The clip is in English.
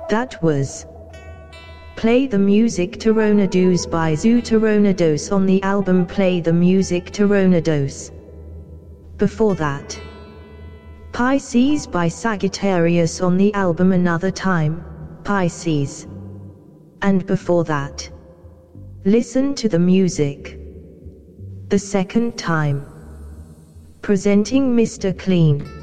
That was Play the Music Tornadoes by Zoo Tornadoes on the album Play the Music Tornadoes. Before that, Pisces by Sagittarius on the album Another Time, Pisces. And before that, Listen to the Music. The second time, presenting Mr. Clean.